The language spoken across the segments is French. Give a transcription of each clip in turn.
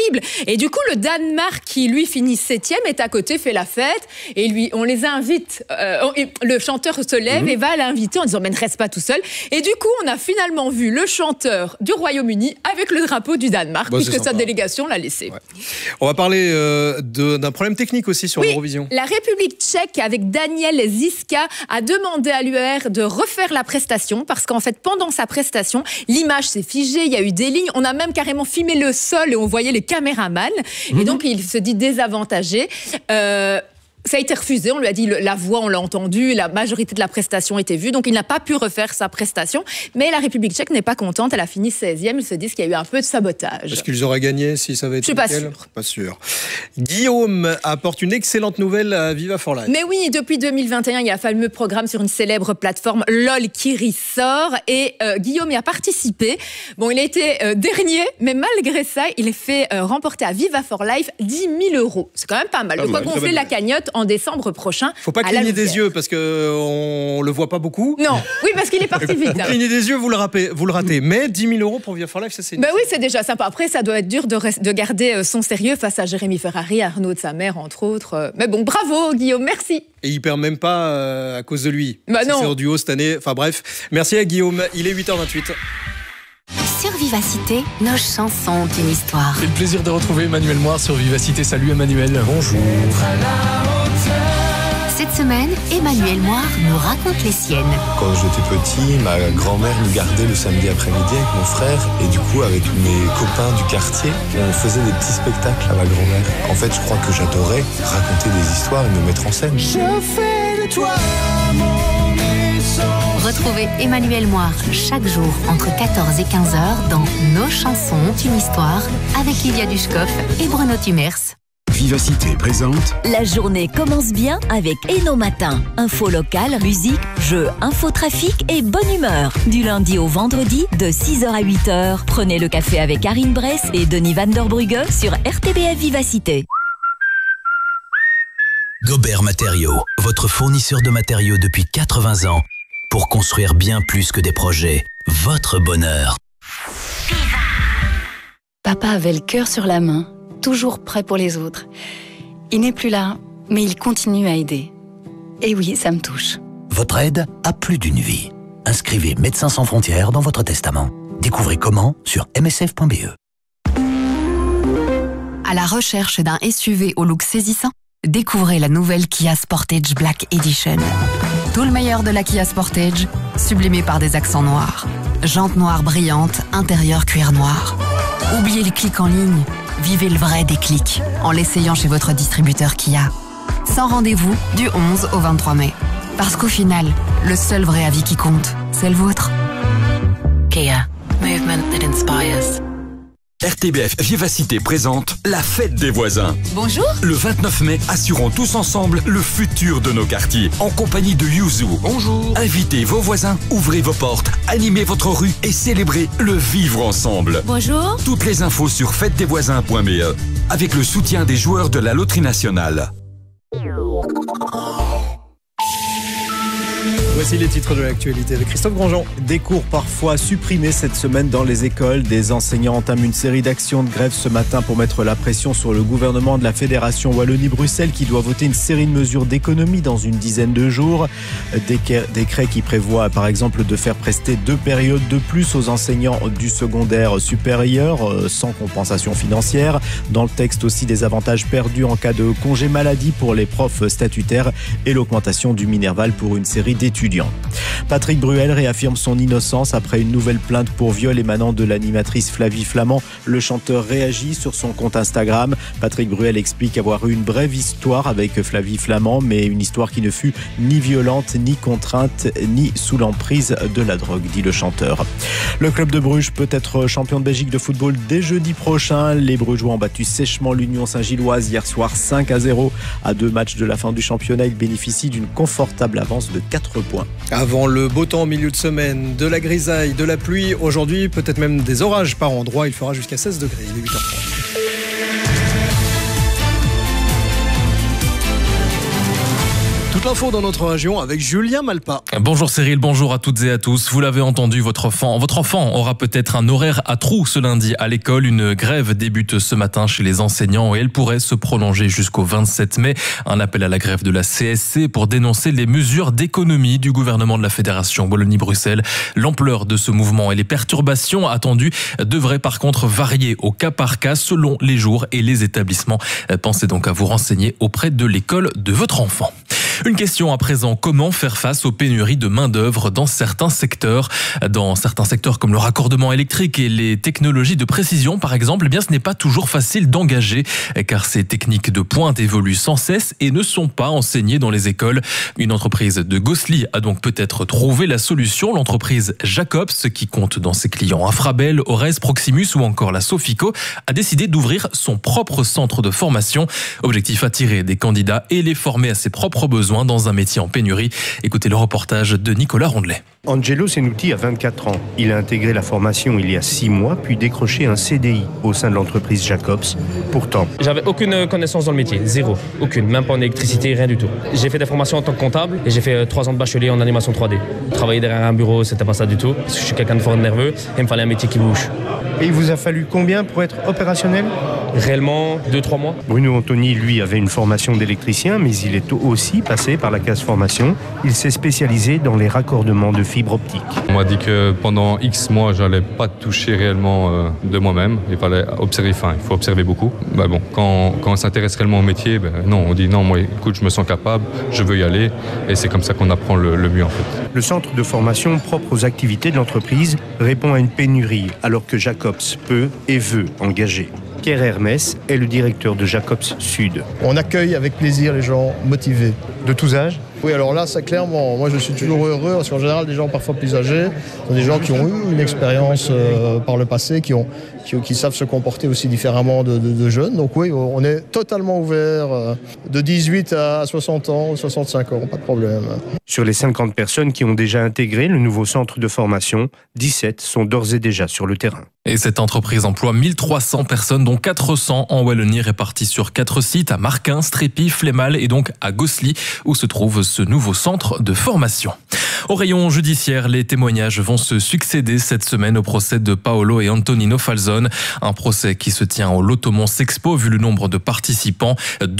terrible. Et du coup, le Danemark, qui lui finit 7e, est à côté, fait la fête. Et on les invite. Le chanteur se lève et va l'inviter en disant mais ne reste pas tout seul. Et du coup, on a finalement vu le chanteur du Royaume-Uni avec le drapeau du Danemark, puisque sa délégation l'a laissé. Ouais. On va parler d'un problème technique aussi sur l'Eurovision. La République tchèque, avec Daniel Žižka, a demandé à l'UER de refaire la prestation, parce qu'en fait, pendant sa prestation, l'image s'est figée, il y a eu des lignes, on a même carrément filmé le sol et on voyait les caméramans. Et donc, il se dit désavantagé. Ça a été refusé, on lui a dit la voix, on l'a entendu, la majorité de la prestation était vue, donc il n'a pas pu refaire sa prestation. Mais la République tchèque n'est pas contente, elle a fini 16e, ils se disent qu'il y a eu un peu de sabotage. Est-ce qu'ils auraient gagné si ça avait été nickel ? Je suis pas sûr. Guillaume apporte une excellente nouvelle à Viva for Life. Mais oui, depuis 2021, il y a un fameux programme sur une célèbre plateforme, LOL, qui ressort, et Guillaume y a participé. Bon, il a été dernier, mais malgré ça, il est fait remporter à Viva for Life 10 000 €. C'est quand même pas mal. Donc, on fait la cagnotte en décembre prochain. Faut pas cligner des yeux parce qu'on le voit pas beaucoup. Non, oui, parce qu'il est parti vite. Vous clignez des yeux, vous le ratez. Mais 10 000 € pour Viva for Life, ça c'est. Oui, c'est déjà sympa. Après, ça doit être dur de garder son sérieux face à Jérémy Ferrari, Arnaud de sa mère, entre autres. Mais bon, bravo Guillaume, merci. Et il perd même pas à cause de lui. Non. C'est en duo cette année. Enfin bref, merci à Guillaume. Il est 8h28. Sur Vivacité, nos chansons ont une histoire. C'est le plaisir de retrouver Emmanuel Moir sur Vivacité. Salut Emmanuel. Bonjour. Cette semaine, Emmanuel Moir nous raconte les siennes. Quand j'étais petit, ma grand-mère nous gardait le samedi après-midi avec mon frère. Et du coup, avec mes copains du quartier, on faisait des petits spectacles à ma grand-mère. En fait, je crois que j'adorais raconter des histoires et me mettre en scène. Je fais de toi mon essence. Retrouvez Emmanuel Moir chaque jour entre 14 et 15h dans Nos chansons ont une histoire avec Lilia Dushkoff et Bruno Tumers. Vivacité présente. La journée commence bien avec Eno Matin. Info locale, musique, jeux, infotrafic et bonne humeur. Du lundi au vendredi, de 6h à 8h. Prenez le café avec Karine Bress et Denis Van der Brugge sur RTBF Vivacité. Gobert Matériaux, votre fournisseur de matériaux depuis 80 ans pour construire bien plus que des projets. Votre bonheur. Papa avait le cœur sur la main, toujours prêt pour les autres. Il n'est plus là, mais il continue à aider. Et oui, ça me touche. Votre aide a plus d'une vie. Inscrivez Médecins sans frontières dans votre testament. Découvrez comment sur msf.be. À la recherche d'un SUV au look saisissant, découvrez la nouvelle Kia Sportage Black Edition. Tout le meilleur de la Kia Sportage, sublimé par des accents noirs. Jantes noires brillantes, intérieur cuir noir. Oubliez les clics en ligne, vivez le vrai déclic en l'essayant chez votre distributeur Kia. Sans rendez-vous du 11 au 23 mai. Parce qu'au final, le seul vrai avis qui compte, c'est le vôtre. Kia, movement that inspires. RTBF Vivacité présente la fête des voisins. Bonjour. Le 29 mai, assurons tous ensemble le futur de nos quartiers, en compagnie de Yuzu. Bonjour. Invitez vos voisins, ouvrez vos portes, animez votre rue et célébrez le vivre ensemble. Bonjour. Toutes les infos sur fêtedesvoisins.be, avec le soutien des joueurs de la Loterie Nationale. Voici les titres de l'actualité avec Christophe Grandjean. Des cours parfois supprimés cette semaine dans les écoles. Des enseignants entament une série d'actions de grève ce matin pour mettre la pression sur le gouvernement de la Fédération Wallonie-Bruxelles qui doit voter une série de mesures d'économie dans une dizaine de jours. Décret qui prévoit par exemple de faire prester 2 périodes de plus aux enseignants du secondaire supérieur sans compensation financière. Dans le texte aussi des avantages perdus en cas de congé maladie pour les profs statutaires et l'augmentation du Minerval pour une série d'étudiants. Patrick Bruel réaffirme son innocence après une nouvelle plainte pour viol émanant de l'animatrice Flavie Flamand. Le chanteur réagit sur son compte Instagram. Patrick Bruel explique avoir eu une brève histoire avec Flavie Flamand, mais une histoire qui ne fut ni violente, ni contrainte, ni sous l'emprise de la drogue, dit le chanteur. Le club de Bruges peut être champion de Belgique de football dès jeudi prochain. Les Brugeois ont battu sèchement l'Union Saint-Gilloise hier soir 5-0. À 2 matchs de la fin du championnat, ils bénéficient d'une confortable avance de 4 points. Avant le beau temps au milieu de semaine, de la grisaille, de la pluie, aujourd'hui peut-être même des orages par endroits, il fera jusqu'à 16 degrés, il est 8h30. l'info dans notre région avec Julien Malpa. Bonjour Cyril, bonjour à toutes et à tous. Vous l'avez entendu, votre enfant aura peut-être un horaire à trous ce lundi à l'école. Une grève débute ce matin chez les enseignants et elle pourrait se prolonger jusqu'au 27 mai. Un appel à la grève de la CSC pour dénoncer les mesures d'économie du gouvernement de la Fédération Wallonie-Bruxelles. L'ampleur de ce mouvement et les perturbations attendues devraient par contre varier au cas par cas selon les jours et les établissements. Pensez donc à vous renseigner auprès de l'école de votre enfant. Une question à présent, comment faire face aux pénuries de main-d'œuvre dans certains secteurs comme le raccordement électrique et les technologies de précision par exemple, eh bien ce n'est pas toujours facile d'engager car ces techniques de pointe évoluent sans cesse et ne sont pas enseignées dans les écoles. Une entreprise de Gosselies a donc peut-être trouvé la solution, l'entreprise Jacobs qui compte dans ses clients Infrabel, Ores, Proximus ou encore la Sofico a décidé d'ouvrir son propre centre de formation. Objectif, attirer des candidats et les former à ses propres besoins dans un métier en pénurie. Écoutez le reportage de Nicolas Rondelet. Angelo Senuti a 24 ans. Il a intégré la formation il y a 6 mois, puis décroché un CDI au sein de l'entreprise Jacobs. Pourtant, j'avais aucune connaissance dans le métier, zéro, aucune, même pas en électricité, rien du tout. J'ai fait des formations en tant que comptable et j'ai fait 3 ans de bachelier en animation 3D. Travailler derrière un bureau, c'était pas ça du tout. Je suis quelqu'un de fort nerveux et il me fallait un métier qui bouge. Et il vous a fallu combien pour être opérationnel ? Réellement 2-3 mois. Bruno Antoni, lui, avait une formation d'électricien, mais il est aussi passé par la case formation. Il s'est spécialisé dans les raccordements de fibres optiques. On m'a dit que pendant X mois, j'allais pas toucher réellement de moi-même. Il fallait observer, il faut observer beaucoup. Bon, quand on s'intéresse réellement au métier, non, on dit non, moi, écoute, je me sens capable, je veux y aller. Et c'est comme ça qu'on apprend le mieux en fait. Le centre de formation propre aux activités de l'entreprise répond à une pénurie, alors que Jacobs peut et veut engager. Pierre Hermès est le directeur de Jacobs Sud. On accueille avec plaisir les gens motivés. De tous âges ? Oui, alors là, c'est clairement, moi je suis toujours heureux, parce qu'en général, des gens parfois plus âgés, sont des gens qui ont eu une expérience par le passé, qui savent se comporter aussi différemment de jeunes. Donc oui, on est totalement ouvert de 18 à 60 ans, 65 ans, pas de problème. Sur les 50 personnes qui ont déjà intégré le nouveau centre de formation, 17 sont d'ores et déjà sur le terrain. Et cette entreprise emploie 1300 personnes, dont 400 en Wallonie, réparties sur 4 sites, à Marquin, Strépy, Flémal et donc à Gosselies, où se trouve ce nouveau centre de formation. Au rayon judiciaire, les témoignages vont se succéder cette semaine au procès de Paolo et Antonino Falzone. Un procès qui se tient au Lotomont Sexpo, vu le nombre de participants.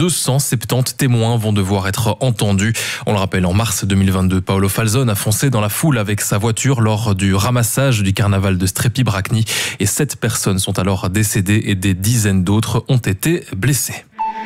270 témoins vont devoir être entendus. On le rappelle, en mars 2022, Paolo Falzone a foncé dans la foule avec sa voiture lors du ramassage du carnaval de Strépy-Bracny. Et 7 personnes sont alors décédées et des dizaines d'autres ont été blessées.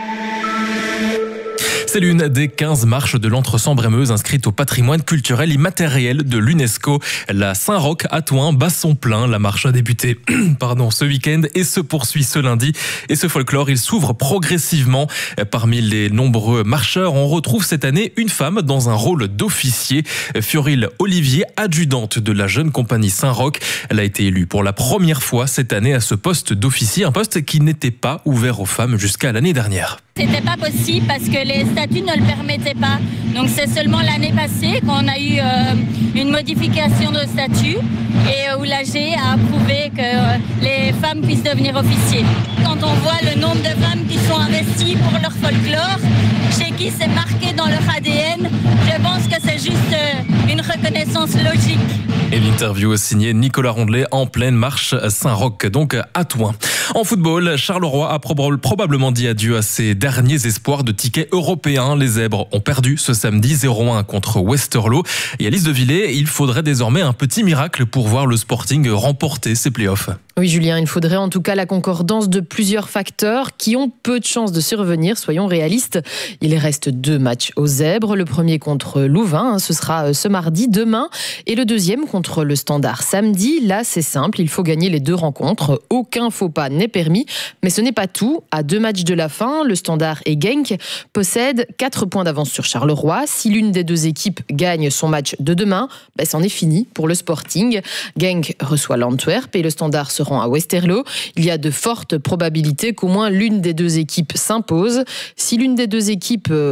C'est l'une des 15 marches de l'Entre-Sambre-et-Meuse inscrites au patrimoine culturel immatériel de l'UNESCO. La Saint-Roch à Thouin bat son plein. La marche a débuté ce week-end et se poursuit ce lundi. Et ce folklore, il s'ouvre progressivement. Parmi les nombreux marcheurs, on retrouve cette année une femme dans un rôle d'officier. Fioril Olivier, adjudante de la jeune compagnie Saint-Roch. Elle a été élue pour la première fois cette année à ce poste d'officier, un poste qui n'était pas ouvert aux femmes jusqu'à l'année dernière. C'était pas possible parce que les statuts ne le permettaient pas. Donc c'est seulement l'année passée qu'on a eu une modification de statut et où l'AG a approuvé que les femmes puissent devenir officiers. Quand on voit le nombre de femmes qui sont investies pour leur folklore, chez qui c'est marqué dans leur ADN, je pense que c'est juste une reconnaissance logique. Et l'interview signée Nicolas Rondelet en pleine marche Saint-Roch, donc à Thouin. En football, Charleroi a probablement dit adieu à ses derniers espoirs de tickets européens. Les Zèbres ont perdu ce samedi 0-1 contre Westerlo. Et à Lys de Villers, il faudrait désormais un petit miracle pour voir le Sporting remporter ses playoffs. Oui Julien, il faudrait en tout cas la concordance de plusieurs facteurs qui ont peu de chances de survenir, soyons réalistes. Il reste 2 matchs aux Zèbres, le premier contre Louvain, ce sera ce mardi, demain, et le deuxième contre le Standard samedi. Là c'est simple, il faut gagner les 2 rencontres, aucun faux pas n'est permis, mais ce n'est pas tout. À 2 matchs de la fin, le Standard et Genk possèdent 4 points d'avance sur Charleroi. Si l'une des 2 équipes gagne son match de demain, c'en est fini pour le Sporting. Genk reçoit l'Antwerp et le Standard se rend à Westerlo. Il y a de fortes probabilités qu'au moins l'une des 2 équipes s'impose. Si l'une des 2 équipes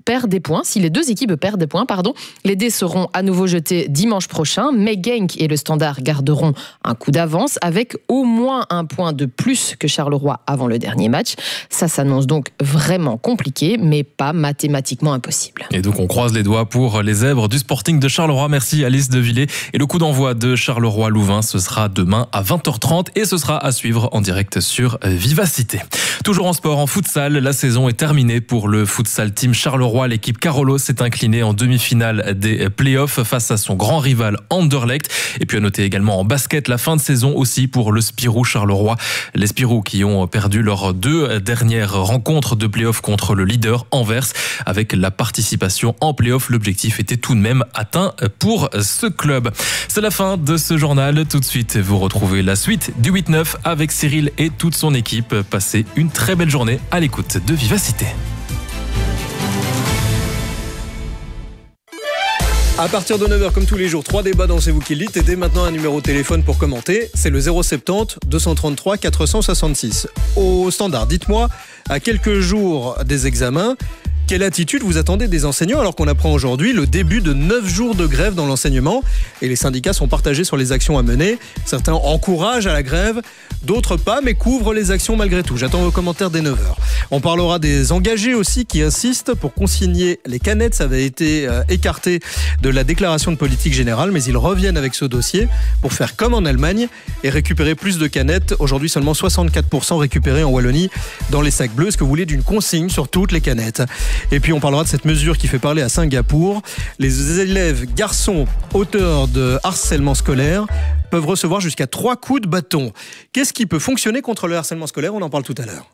perd des points, si les deux équipes perdent des points, les dés seront à nouveau jetés dimanche prochain, mais Genk et le Standard garderont un coup d'avance avec au moins un point de plus que Charleroi avant le dernier match. Ça s'annonce donc vraiment compliqué, mais pas mathématiquement impossible. Et donc on croise les doigts pour les zèbres du Sporting de Charleroi. Merci Alice Devillers. Et le coup d'envoi de Charleroi-Louvain, ce sera demain à 20h30 et ce sera à suivre en direct sur Vivacité. Toujours en sport, en futsal, la saison est terminée pour le futsal team Charleroi. L'équipe Carolo s'est inclinée en demi-finale des playoffs face à son grand rival Anderlecht. Et puis à noter également en basket la fin de saison aussi pour le Spirou Charleroi. Les Spirou qui ont perdu leurs 2 dernières rencontres de playoffs contre le leader Anvers. Avec la participation en playoffs, l'objectif était tout de même atteint pour ce club. C'est la fin de ce journal. Tout de suite, vous retrouvez la suite du 8-9 avec Cyril et toute son équipe. Passez une très belle journée à l'écoute de Vivacité. À partir de 9h, comme tous les jours, 3 débats dans C'est vous qui le dites. Et dès maintenant, un numéro de téléphone pour commenter. C'est le 070 233 466. Au standard, dites-moi, à quelques jours des examens, quelle attitude vous attendez des enseignants alors qu'on apprend aujourd'hui le début de 9 jours de grève dans l'enseignement et les syndicats sont partagés sur les actions à mener. Certains encouragent à la grève, d'autres pas, mais couvrent les actions malgré tout. J'attends vos commentaires dès 9h. On parlera des engagés aussi qui insistent pour consigner les canettes. Ça avait été écarté de la déclaration de politique générale, mais ils reviennent avec ce dossier pour faire comme en Allemagne et récupérer plus de canettes. Aujourd'hui, seulement 64% récupérés en Wallonie dans les sacs bleus. Est-ce que vous voulez d'une consigne sur toutes les canettes ? Et puis on parlera de cette mesure qui fait parler à Singapour. Les élèves garçons auteurs de harcèlement scolaire peuvent recevoir jusqu'à 3 coups de bâton. Qu'est-ce qui peut fonctionner contre le harcèlement scolaire ? On en parle tout à l'heure.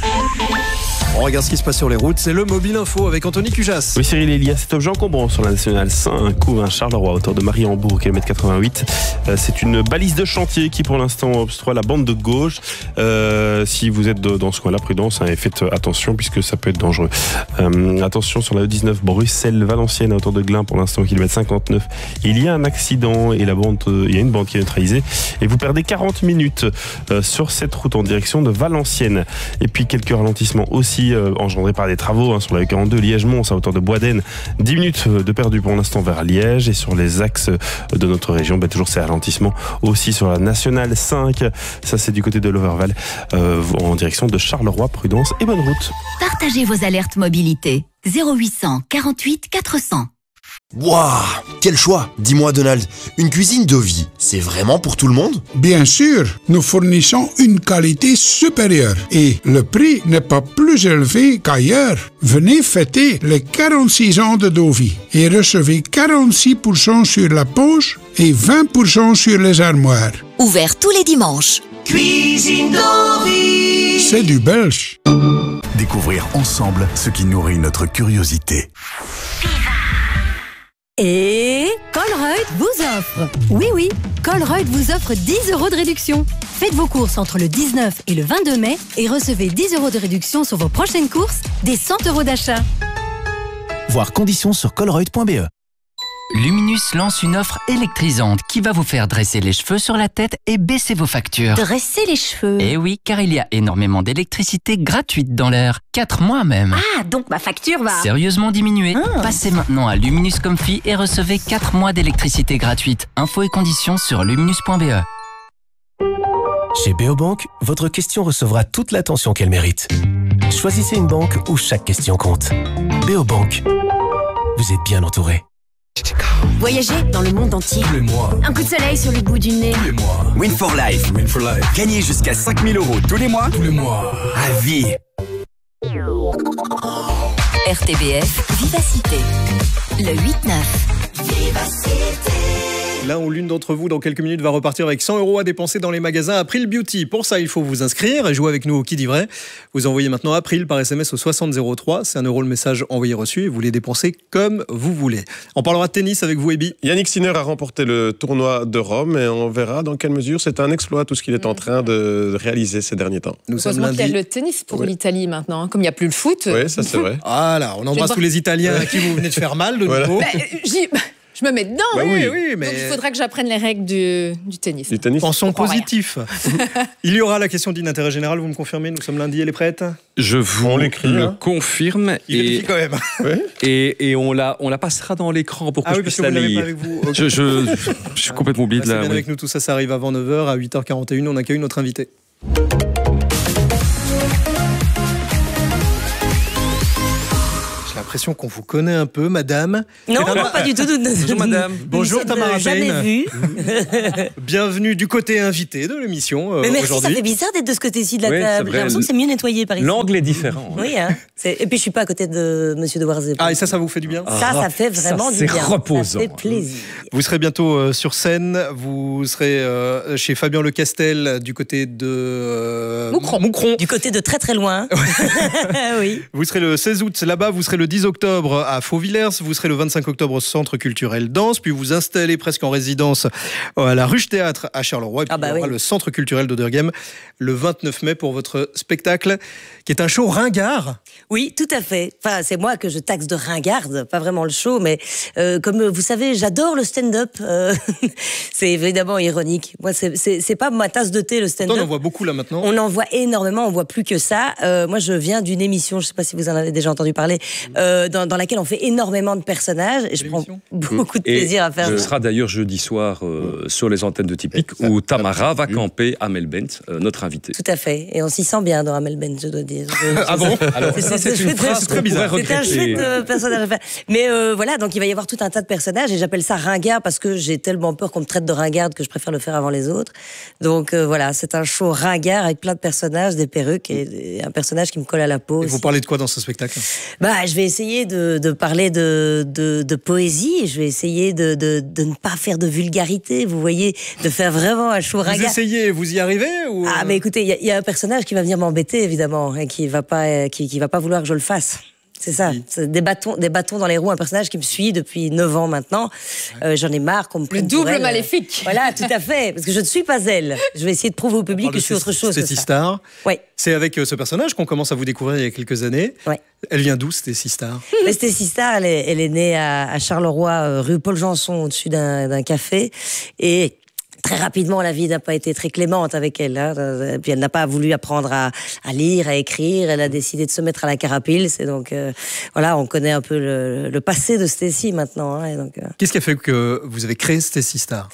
On regarde ce qui se passe sur les routes, c'est le Mobile Info avec Anthony Cujas. Oui Cyril, il y a cet objet encombrant sur la nationale 5, Couvain Charleroi, hauteur de Mariembourg, km 88. C'est une balise de chantier qui pour l'instant obstrue la bande de gauche. Si vous êtes dans ce coin-là, prudence, et faites attention puisque ça peut être dangereux. Attention sur la E19 Bruxelles-Valenciennes, à hauteur de Glun, pour l'instant km 59. Il y a un accident et il y a une bande qui est neutralisée et vous perdez 40 minutes sur cette route en direction de Valenciennes. Et puis quelques ralentissements aussi engendrés par des travaux sur la E42 Liège-Mons à hauteur de Boisden. 10 minutes de perdu pour l'instant vers Liège et sur les axes de notre région, toujours ces ralentissements aussi sur la nationale 5. Ça c'est du côté de l'Overval en direction de Charleroi. Prudence et bonne route. Partagez vos alertes mobilité. 0800 48 400. Waouh, quel choix! Dis-moi Donald, une cuisine de vie, c'est vraiment pour tout le monde? Bien sûr, nous fournissons une qualité supérieure et le prix n'est pas plus élevé qu'ailleurs. Venez fêter les 46 ans de Dovi et recevez 46% sur la poche et 20% sur les armoires. Ouvert tous les dimanches. Cuisine Dovi, c'est du belge. Découvrir ensemble ce qui nourrit notre curiosité. Et Colruyt vous offre. Oui, Colruyt vous offre 10 € de réduction. Faites vos courses entre le 19 et le 22 mai et recevez 10 € de réduction sur vos prochaines courses, des 100 € d'achat. Voir conditions sur colruyt.be. Luminus lance une offre électrisante qui va vous faire dresser les cheveux sur la tête et baisser vos factures. Dresser les cheveux? Eh oui, car il y a énormément d'électricité gratuite dans l'air. 4 mois même. Ah, donc ma facture va sérieusement diminuer. Passez maintenant à Luminus Comfy et recevez 4 mois d'électricité gratuite. Infos et conditions sur luminus.be. Chez Beobank, votre question recevra toute l'attention qu'elle mérite. Choisissez une banque où chaque question compte. Beobank, vous êtes bien entouré. Voyager dans le monde entier. Tous les mois. Un coup de soleil sur le bout du nez. Tous les mois. Win for life. Gagnez jusqu'à 5 000 € tous les mois. Tous les mois. À vie. RTBF Vivacité. Le 8-9. Vivacité. L'un ou l'une d'entre vous, dans quelques minutes, va repartir avec 100 € à dépenser dans les magasins April Beauty. Pour ça, il faut vous inscrire et jouer avec nous au Qui dit vrai. Vous envoyez maintenant April par SMS au 6003. C'est 1 € le message envoyé reçu et vous les dépensez comme vous voulez. On parlera de tennis avec vous, Ebi. Yannick Sinner a remporté le tournoi de Rome et on verra dans quelle mesure c'est un exploit tout ce qu'il est en train de réaliser ces derniers temps. Nous sommes lundi. Il y a le tennis pour l'Italie maintenant, comme il n'y a plus le foot. Oui, ça c'est vrai. Voilà, on embrasse tous les Italiens à qui vous venez de faire mal de nouveau. Je me mets dedans. Bah oui, mais... Donc il faudra que j'apprenne les règles du tennis. Pensons positif. Il y aura la question d'intérêt général, vous me confirmez? Nous sommes lundi, elle est prête? Je vous le confirme. Il vérifie quand même. Et on la passera dans l'écran pour que je puisse la lire. Okay. Je suis complètement oublié de la... C'est bien avec nous, tout ça, ça arrive avant 9h. À 8h41, on accueille notre invité. J'ai l'impression qu'on vous connaît un peu, madame. Non, pas du tout. Bonjour, madame. Bonjour, Tamara Jamais vu. Bienvenue du côté invité de l'émission Mais merci, aujourd'hui. ça fait bizarre d'être de ce côté-ci de la table. J'ai l'impression que c'est mieux nettoyé par ici. L'angle est différent. Oui, hein. Et puis je suis pas à côté de Monsieur de Warzé. Ah, et ça vous fait du bien? Ça fait vraiment du bien. C'est reposant. Ça fait plaisir. Vous serez bientôt sur scène. Vous serez chez Fabien Lecastel du côté de Moucron. Du côté de très très loin. Oui. Vous serez le 16 août là-bas. Vous serez le 10 octobre à Fauvillers. Vous serez le 25 octobre au Centre culturel Danse. Puis vous installez presque en résidence à la Ruche Théâtre à Charleroi. Et puis il y aura le Centre culturel d'Oderghem le 29 mai pour votre spectacle qui est un show ringard. Oui, tout à fait. Enfin, c'est moi que je taxe de ringarde, pas vraiment le show, mais comme vous savez, j'adore le stand-up. C'est évidemment ironique. Moi, c'est pas ma tasse de thé, le stand-up. On en voit beaucoup là maintenant. On en voit énormément, on voit plus que ça. Moi, je viens d'une émission, je sais pas si vous en avez déjà entendu parler, dans laquelle on fait énormément de personnages et je prends beaucoup de plaisir à faire ça. Ce sera d'ailleurs jeudi soir sur les antennes de Typique où Tamara va camper Amel Bent, notre invitée. Tout à fait. Et on s'y sent bien dans Amel Bent, je dois dire. Ah bon? Alors ça, c'est une phrase très bizarre. C'est un chouette personnage à faire. Mais voilà, donc il va y avoir tout un tas de personnages et j'appelle ça ringard parce que j'ai tellement peur qu'on me traite de ringarde que je préfère le faire avant les autres. Donc voilà, c'est un show ringard avec plein de personnages, des perruques et un personnage qui me colle à la peau. Et vous parlez de quoi dans ce spectacle? Je vais essayer de parler de poésie. Je vais essayer de ne pas faire de vulgarité. Vous voyez, de faire vraiment un show ringard. Vous essayez, vous y arrivez ou... Ah, mais écoutez, il y a un personnage qui va venir m'embêter évidemment et qui va pas vouloir que je le fasse. C'est ça, c'est des bâtons dans les roues, un personnage qui me suit depuis 9 ans maintenant. J'en ai marre qu'on me prenne pour elle. Le double maléfique. Voilà, tout à fait, parce que je ne suis pas elle. Je vais essayer de prouver au public que je suis autre chose que ça. Stacy Star. Oui. C'est avec ce personnage qu'on commence à vous découvrir il y a quelques années. Ouais. Elle vient d'où, Stacy Star? Stacy Star, elle est née à Charleroi, rue Paul Janson, au-dessus d'un café. Et très rapidement, la vie n'a pas été très clémente avec elle. Hein. Puis elle n'a pas voulu apprendre à lire, à écrire. Elle a décidé de se mettre à la carapille. C'est donc voilà, on connaît un peu le passé de Stacy maintenant. Hein, donc, Qu'est-ce qui a fait que vous avez créé Stacy Star?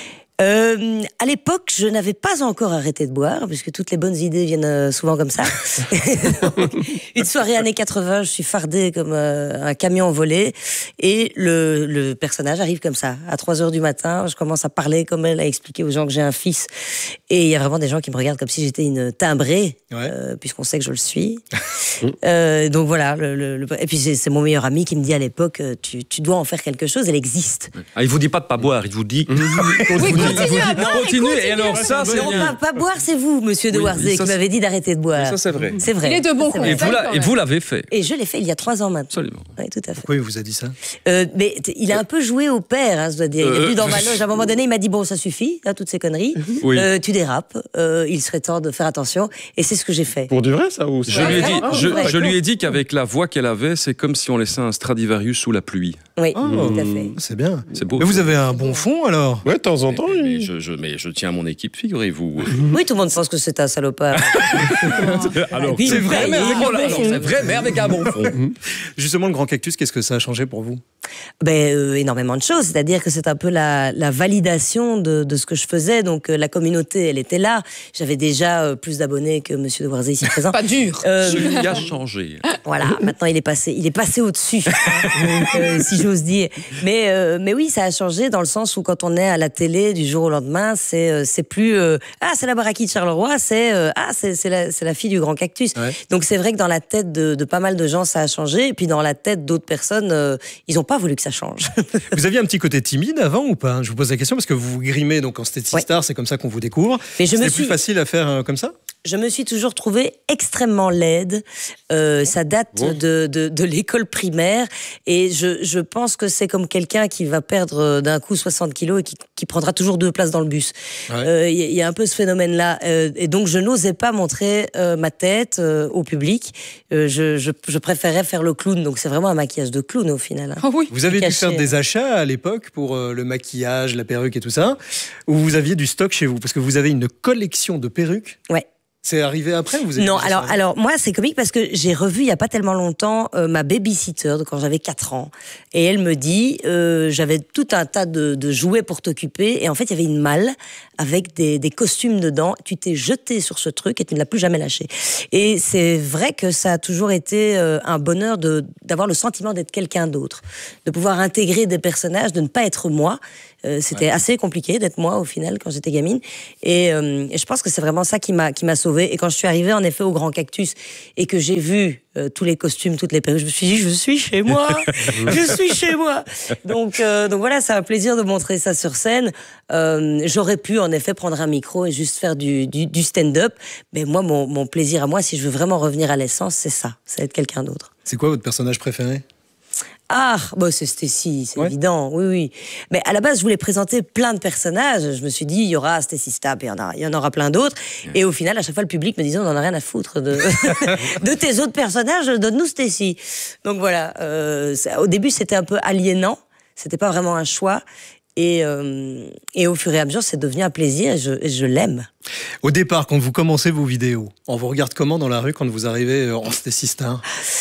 À l'époque, je n'avais pas encore arrêté de boire, puisque toutes les bonnes idées viennent souvent comme ça. Donc, une soirée années 80, je suis fardée comme un camion volé, et le personnage arrive comme ça. À 3h du matin, je commence à parler comme elle, à expliquer aux gens que j'ai un fils, et il y a vraiment des gens qui me regardent comme si j'étais une timbrée, puisqu'on sait que je le suis. Donc voilà, et puis c'est mon meilleur ami qui me dit à l'époque, tu dois en faire quelque chose, elle existe. Ah, il vous dit pas de pas boire, il vous dit... Continue. Et alors ça, c'est pas boire, c'est vous, monsieur de Warzé, qui m'avez dit d'arrêter de boire. Ça, c'est vrai. C'est vrai. Il est de bon conseil. Et vous l'avez fait. Et je l'ai fait il y a 3 ans maintenant. Absolument. Oui, tout à fait. Pourquoi il vous a dit ça? Mais il a un peu joué au père, hein, je dois dire. Il est venu dans ma loge. À un moment donné, il m'a dit, bon, ça suffit, là, toutes ces conneries. Oui. Tu dérapes. Il serait temps de faire attention. Et c'est ce que j'ai fait. Pour du vrai, ça ou Je lui ai dit qu'avec la voix qu'elle avait, c'est comme si on laissait un Stradivarius sous la pluie. Oui, tout à fait. C'est bien. C'est beau. Mais vous avez un bon fond, alors? Ouais, de temps en temps. Mais je tiens à mon équipe, figurez-vous. Oui, tout le monde pense que c'est un salopard. Alors, c'est vrai, mais avec un bon fond. C'est vrai, mais avec un bon fond. Justement, le Grand Cactus, qu'est-ce que ça a changé pour vous? Énormément de choses. C'est-à-dire que c'est un peu la validation de ce que je faisais. Donc, la communauté, elle était là. J'avais déjà plus d'abonnés que monsieur de Warzé ici présent. Pas dur. Celui a changé. Voilà, maintenant il est passé au-dessus, si j'ose dire. Mais oui, ça a changé dans le sens où quand on est à la télé du jour au lendemain, c'est plus c'est la Baraki de Charleroi, c'est la fille du Grand Cactus. Ouais. Donc c'est vrai que dans la tête de pas mal de gens ça a changé, et puis dans la tête d'autres personnes, ils n'ont pas voulu que ça change. Vous aviez un petit côté timide avant ou pas? Je vous pose la question parce que vous vous grimez donc en Stacy Star, c'est comme ça qu'on vous découvre. C'était plus facile à faire comme ça? Je me suis toujours trouvée extrêmement laide. Ça date de l'école primaire. Et je pense que c'est comme quelqu'un qui va perdre d'un coup 60 kilos et qui prendra toujours 2 places dans le bus. Il y a un peu ce phénomène-là. Et donc, je n'osais pas montrer ma tête au public. Je préférais faire le clown. Donc, c'est vraiment un maquillage de clown au final. Hein. Oh oui. Vous avez dû faire des achats à l'époque pour le maquillage, la perruque et tout ça, ou vous aviez du stock chez vous? Parce que vous avez une collection de perruques. Ouais. C'est arrivé après ou vous avez Non, alors moi c'est comique parce que j'ai revu il y a pas tellement longtemps ma babysitter de quand j'avais 4 ans et elle me dit j'avais tout un tas de jouets pour t'occuper et en fait il y avait une malle avec des costumes dedans. Tu t'es jeté sur ce truc et tu ne l'as plus jamais lâché. Et c'est vrai que ça a toujours été un bonheur d'avoir le sentiment d'être quelqu'un d'autre, de pouvoir intégrer des personnages, de ne pas être moi. C'était assez compliqué d'être moi au final quand j'étais gamine et je pense que c'est vraiment ça qui m'a sauvée. Et quand je suis arrivée en effet au Grand Cactus et que j'ai vu tous les costumes, toutes les perruques, je me suis dit je suis chez moi, je suis chez moi. Donc voilà, c'est un plaisir de montrer ça sur scène. J'aurais pu en effet prendre un micro et juste faire du stand-up, mais moi mon plaisir à moi, si je veux vraiment revenir à l'essence, c'est ça, c'est être quelqu'un d'autre. C'est quoi votre personnage préféré? Ah, bah c'est Stacy, c'est évident, oui. Mais à la base, je voulais présenter plein de personnages. Je me suis dit, il y aura Stacy Stapp et il y en aura plein d'autres. Et au final, à chaque fois, le public me disait, on n'en a rien à foutre de tes autres personnages, donne-nous Stacy. Donc voilà, au début, c'était un peu aliénant. C'était pas vraiment un choix. Et au fur et à mesure, c'est devenu un plaisir et je l'aime. Au départ, quand vous commencez vos vidéos, on vous regarde comment dans la rue quand vous arrivez en Stacy Star?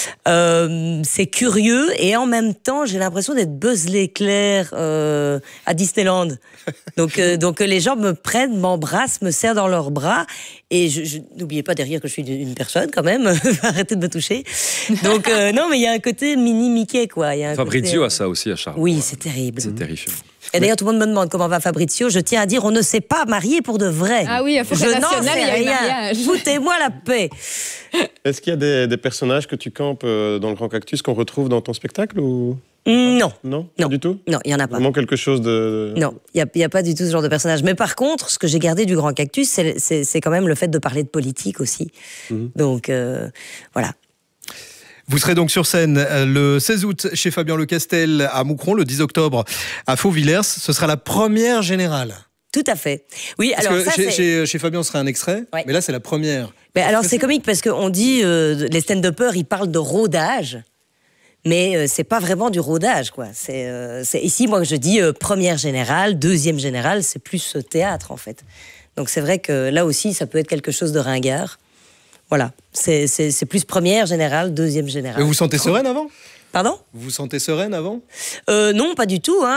C'est curieux et en même temps, j'ai l'impression d'être Buzz l'éclair à Disneyland. Donc les gens me prennent, m'embrassent, me serrent dans leurs bras et n'oubliez pas derrière que je suis une personne quand même. Arrêtez de me toucher. Donc non, mais il y a un côté mini Mickey quoi. Fabrizio a ça aussi à Charles. Oui, c'est terrible. C'est terrifiant. Et d'ailleurs, tout le monde me demande comment va Fabrizio. Je tiens à dire, on ne s'est pas marié pour de vrai. Ah oui, à Forêt Nationale, il y a eu mariage. Foutez-moi la paix. Est-ce qu'il y a des personnages que tu campes dans le Grand Cactus qu'on retrouve dans ton spectacle ou... Non. Non, pas du tout. Non, il n'y en a pas. Vraiment quelque chose de... Non, il n'y a pas du tout ce genre de personnage. Mais par contre, ce que j'ai gardé du Grand Cactus, c'est quand même le fait de parler de politique aussi. Donc, voilà. Vous serez donc sur scène le 16 août chez Fabien Lecastel à Moucron, le 10 octobre à Faux-Villers. Ce sera la première générale. Tout à fait. Oui, parce alors que ça, chez Fabien, ce sera un extrait, mais là, c'est la première. Mais alors, c'est comique parce qu'on dit, les stand-uppers, ils parlent de rodage. Mais c'est pas vraiment du rodage, quoi. C'est ici, moi, je dis première générale, deuxième générale, c'est plus théâtre, en fait. Donc c'est vrai que là aussi, ça peut être quelque chose de ringard. Voilà, c'est plus première générale, deuxième générale. Mais vous vous sentez sereine avant ? Pardon ? Vous vous sentez sereine avant ? Non, pas du tout. Hein.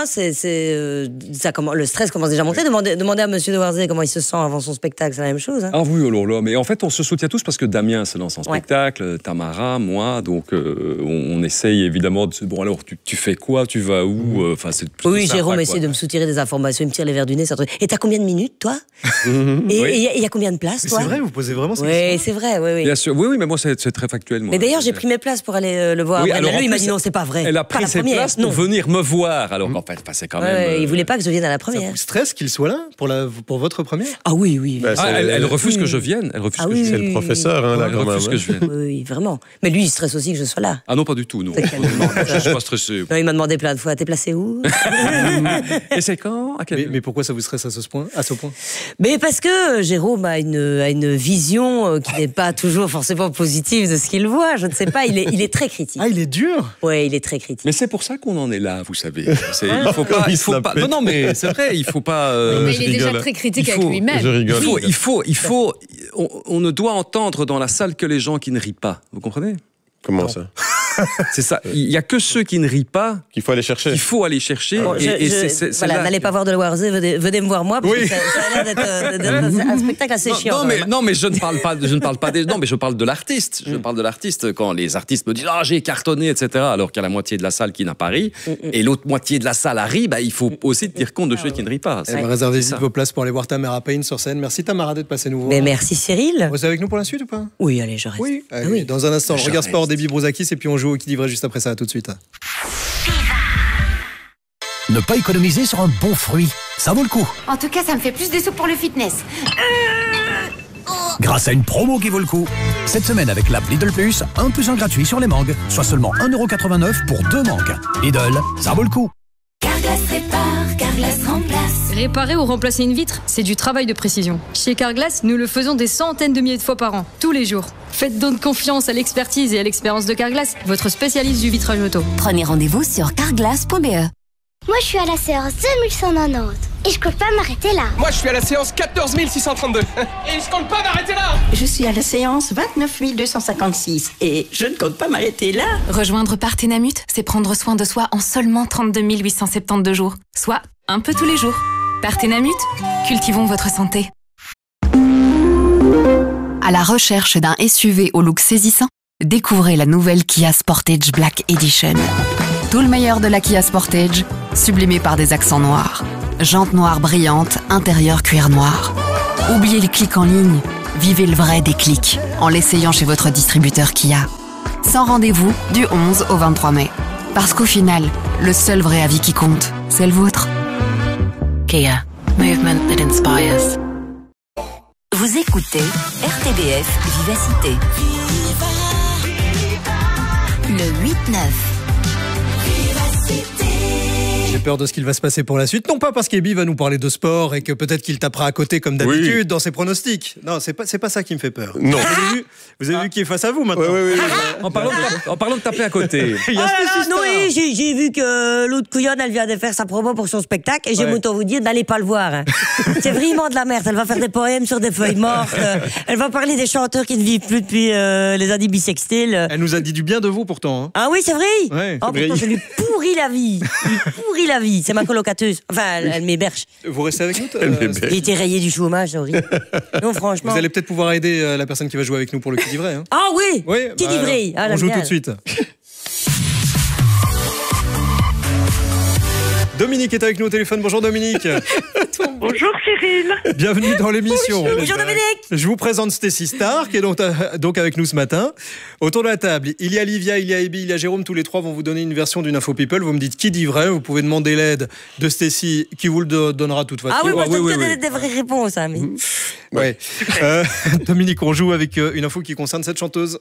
Le stress commence déjà à monter. Demandez à Monsieur de Warzé comment il se sent avant son spectacle, c'est la même chose. Hein. Ah oui, alors là, mais en fait, on se soutient tous parce que Damien se lance en spectacle, Tamara, moi, donc on essaye évidemment de... Bon, alors, tu fais quoi ? Tu vas où ? Enfin, c'est oui, Jérôme essaie de me soutirer des informations, il me tire les verres du nez. Et t'as combien de minutes, toi ? Et il y a combien de places, toi ? C'est vrai, vous posez vraiment ces questions ? Oui, c'est vrai, oui. Bien sûr, oui, mais moi, c'est très factuel. Moi. Mais d'ailleurs, j'ai pris mes places pour aller le voir. Oui, alors, lui, il m'a dit non, c'est pas vrai. Elle a pris ses places pour venir me voir, alors qu'en fait, c'est quand même... il voulait pas que je vienne à la première. Ça vous stresse qu'il soit là pour votre première ? Ah oui. Elle refuse que je vienne. Elle refuse que je vienne. C'est le professeur, hein, là, elle refuse que je vienne. Oui, vraiment. Mais lui, il stresse aussi que je sois là. Ah non, pas du tout, non. Je suis pas stressé. Non, il m'a demandé plein de fois, t'es placé où ? Et c'est quand ? Mais pourquoi ça vous stresse à ce point ? Mais parce que Jérôme a une vision qui n'est pas toujours forcément positive de ce qu'il voit. Je ne sais pas, il est très critique. Ah, il est dur ? Oui, il est très critique. Mais c'est pour ça qu'on en est là, vous savez. Il faut pas. Non, mais c'est vrai, il faut pas. Mais il est déjà très critique avec lui-même. Je rigole. On ne doit entendre dans la salle que les gens qui ne rient pas. Vous comprenez ? Comment ça ? C'est ça. Il n'y a que ceux qui ne rient pas qu'il faut aller chercher. Bon, voilà, n'allez pas voir de Warzé, venez me voir moi, parce que ça a l'air d'être un spectacle assez chiant. Non, mais je ne parle pas des. Non, mais je parle de l'artiste. Je parle de l'artiste quand les artistes me disent j'ai cartonné, etc. Alors qu'il y a la moitié de la salle qui n'a pas ri et l'autre moitié de la salle a ri. Il faut aussi tenir compte de ceux qui ne rient pas. Réservez vite vos places pour aller voir Tamara Payne sur scène. Merci Tamara d'être passée nous voir. Mais merci Cyril. Vous êtes avec nous pour la suite ou pas ? Oui, allez, je reste. Oui. Allez, dans un instant, Regarde Sport, Déby Brouzakis et puis on joue au qui dit vrai juste après ça. À tout de suite. Ne pas économiser sur un bon fruit, ça vaut le coup. En tout cas, ça me fait plus de sous pour le fitness. grâce à une promo qui vaut le coup. Cette semaine avec l'app Lidl Plus, 1 + 1 gratuit sur les mangues, soit seulement 1,89 € pour 2 mangues. Lidl, ça vaut le coup. Carglass répare, Carglass remplace. Réparer ou remplacer une vitre, c'est du travail de précision. Chez Carglass, nous le faisons des centaines de milliers de fois par an, tous les jours. Faites donc confiance à l'expertise et à l'expérience de Carglass, votre spécialiste du vitrage auto. Prenez rendez-vous sur carglass.be. Moi, je suis à la séance 2190 et je compte pas m'arrêter là. Moi, je suis à la séance 14 632 et je compte pas m'arrêter là. Je suis à la séance 29 256 et je ne compte pas m'arrêter là. Rejoindre Partenamut, c'est prendre soin de soi en seulement 32 872 jours, soit un peu tous les jours. Partenamut, cultivons votre santé. À la recherche d'un SUV au look saisissant, découvrez la nouvelle Kia Sportage Black Edition. Tout le meilleur de la Kia Sportage, sublimé par des accents noirs. Jantes noires brillantes, intérieur cuir noir. Oubliez le clic en ligne, vivez le vrai déclic en l'essayant chez votre distributeur Kia. Sans rendez-vous du 11 au 23 mai. Parce qu'au final, le seul vrai avis qui compte, c'est le vôtre. Kia, movement that inspires. Vous écoutez RTBF Vivacité. Le 8-9. J'ai peur de ce qu'il va se passer pour la suite. Non pas parce qu'Ebi va nous parler de sport et que peut-être qu'il tapera à côté comme d'habitude dans ses pronostics. Non, c'est pas ça qui me fait peur. Non. Vous avez vu qui est face à vous maintenant. Oui. En parlant de taper à côté. Oui, j'ai vu que l'autre couillonne, elle vient de faire sa promo pour son spectacle et j'aime autant vous dire, n'allez pas le voir. Hein. C'est vraiment de la merde. Elle va faire des poèmes sur des feuilles mortes. Elle va parler des chanteurs qui ne vivent plus depuis les années bisextiles. Elle nous a dit du bien de vous pourtant. Hein. Ah oui, c'est vrai. Ouais, oh putain, je lui pourris la vie. La vie, c'est ma colocateuse. Enfin, elle m'héberge. Vous restez avec nous J'ai été rayé du chômage, c'est horrible. Non, franchement. Vous allez peut-être pouvoir aider la personne qui va jouer avec nous pour le qui dit vrai. Hein. Ah oui, qui dit vrai. On joue tout de suite. Dominique est avec nous au téléphone. Bonjour Dominique. Bonjour Cyril. Bienvenue dans l'émission. Bonjour Dominique. Je vous présente Stécie Star qui est donc avec nous ce matin. Autour de la table, il y a Livia, il y a Ebi, il y a Jérôme. Tous les trois vont vous donner une version d'une info people. Vous me dites qui dit vrai. Vous pouvez demander l'aide de Stécie qui vous le donnera de toute façon. Ah oui, moi je donne des vraies réponses. Hein, mais... Ouais. Dominique, on joue avec une info qui concerne cette chanteuse.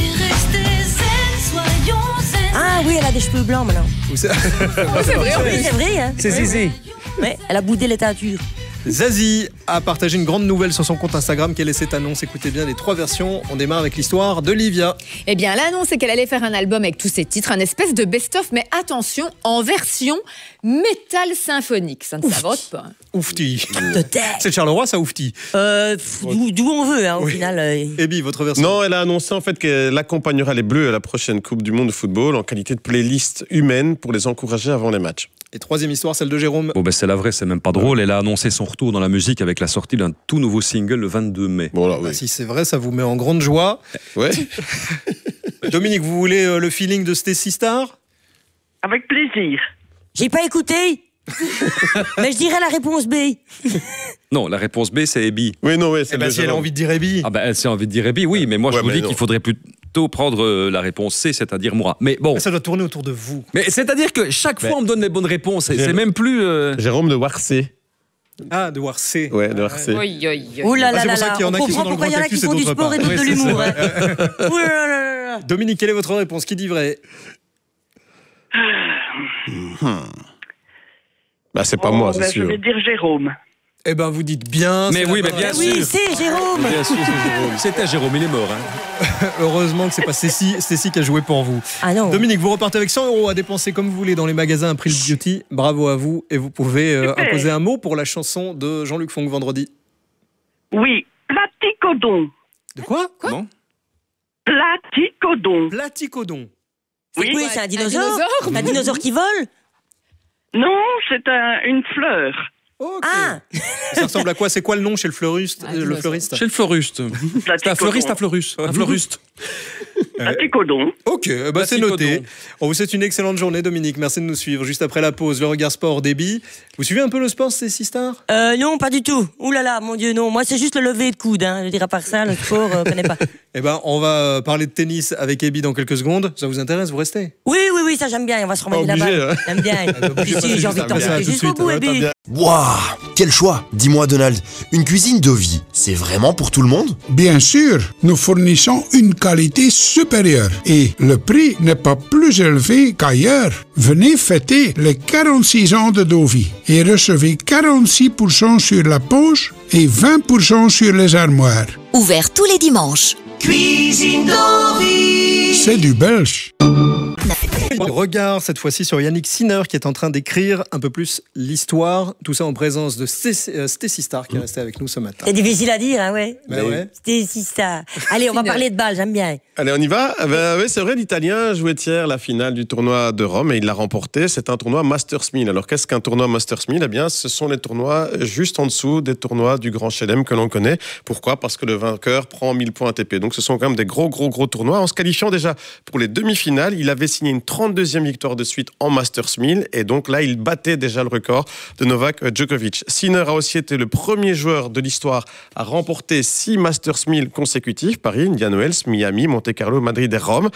Ah oui, elle a des cheveux blancs maintenant. C'est vrai. Hein. C'est Zizi. Ouais, elle a boudé les teintures. Zazie a partagé une grande nouvelle sur son compte Instagram. Quelle est cette annonce? Écoutez bien les trois versions. On démarre avec l'histoire de Livia. Eh bien, l'annonce, c'est qu'elle allait faire un album avec tous ses titres, un espèce de best-of, mais attention, en version métal symphonique. Ça ne s'invente pas. Oufti. C'est Charleroi, ça, Oufti? D'où on veut, hein, au final. Ebi, votre version? Non, elle a annoncé en fait qu'elle accompagnera les Bleus à la prochaine Coupe du Monde de football en qualité de playlist humaine pour les encourager avant les matchs. Et troisième histoire, celle de Jérôme. Bon, c'est la vraie, c'est même pas drôle. Elle a annoncé son retour dans la musique avec la sortie d'un tout nouveau single le 22 mai. Voilà, oui. Si c'est vrai, ça vous met en grande joie. Ouais. Dominique, vous voulez le feeling de Stécie Star? Avec plaisir. J'ai pas écouté. Mais je dirais la réponse B. Non, la réponse B, c'est Ebi. Oui, non, si elle a envie de dire Ebi. Ah elle a envie de dire Ebi, oui, mais moi je vous dis qu'il faudrait plutôt prendre la réponse C, c'est-à-dire moi. Mais bon. Ça doit tourner autour de vous. Mais c'est-à-dire que chaque fois on me donne les bonnes réponses. C'est même plus. Jérôme de Warcé. Ah, de Warcé. Ouais, de Warcé. Ouh là là là, on comprend pourquoi il y en a qui font du sport et d'autres de l'humour. Ouh là là. Dominique, quelle est votre réponse? Qui dit vrai? Bah, c'est pas moi, c'est sûr. Je vais dire Jérôme. Eh ben, vous dites bien. Mais oui, mais bien sûr. Oui, c'est Jérôme. Bien sûr, c'est Jérôme. C'était Jérôme, il est mort. Hein. Heureusement que c'est pas Stécie qui a joué pour vous. Ah non. Dominique, vous repartez avec 100 € à dépenser comme vous voulez dans les magasins April Beauty. Bravo à vous. Et vous pouvez imposer un mot pour la chanson de Jean-Luc Fonck vendredi. Oui, platicodon. De quoi? Comment? Platicodon. Platicodon. Oui, c'est un dinosaure. Un dinosaure qui vole? Non, c'est une fleur. Okay. Ah. Ça ressemble à quoi? C'est quoi le nom chez le fleuriste? Chez le fleuriste. C'est un fleuriste à fleuriste. Un fleuriste. Platicodon. Ok, bah c'est noté. On vous souhaite une excellente journée, Dominique. Merci de nous suivre. Juste après la pause, le regard sport d'Ebi. Vous suivez un peu le sport, Stécie Star? Non, pas du tout. Ouh là là, mon Dieu, non. Moi, c'est juste le lever de coude. Hein. Je veux dire, à part ça, le sport, je connais pas. Eh ben, on va parler de tennis avec Ebi dans quelques secondes. Ça vous intéresse? Vous restez? Oui. oui, ça j'aime bien. On va se remettre Pas obligé, là-bas. hein. J'aime bien. Si, j'ai envie de t'emmerder jusqu'au bout, Ebi. Waouh, quel choix! Dis-moi Donald, une cuisine Dovi, c'est vraiment pour tout le monde? Bien sûr, nous fournissons une qualité supérieure et le prix n'est pas plus élevé qu'ailleurs. Venez fêter les 46 ans de Dovi et recevez 46% sur la poche et 20% sur les armoires. Ouvert tous les dimanches. Cuisine Dovi, c'est du belge. Regard cette fois-ci sur Yannick Sinner qui est en train d'écrire un peu plus l'histoire. Tout ça en présence de Stacy Star qui est restée avec nous ce matin. C'est difficile à dire, hein, ouais. Ouais. Stacy Star. Allez, on va parler de balle, j'aime bien. Allez, on y va. Oui, c'est vrai, l'Italien jouait hier la finale du tournoi de Rome et il l'a remporté. C'est un tournoi Masters 1000. Alors, qu'est-ce qu'un tournoi Masters 1000 ? Eh bien, ce sont les tournois juste en dessous des tournois du Grand Chelem que l'on connaît. Pourquoi ? Parce que le vainqueur prend 1000 points ATP. Donc, ce sont quand même des gros tournois. En se qualifiant déjà pour les demi-finales, il avait signé une 32e victoire de suite en Masters 1000. Et donc là, il battait déjà le record de Novak Djokovic. Sinner a aussi été le premier joueur de l'histoire à remporter 6 Masters 1000 consécutifs. Paris, Indian Wells, Miami, Monte-Carlo, Madrid et Rome.